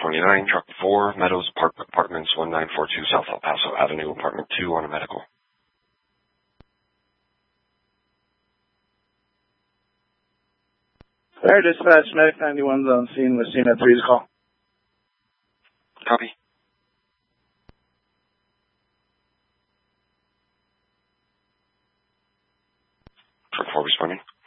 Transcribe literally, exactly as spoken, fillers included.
twenty-nine, truck four, Meadows Park Apartments, one nine four two South El Paso Avenue, apartment two on a medical. Air Dispatch, Medic ninety-one's on scene, Messina three's call. Copy. Truck four responding.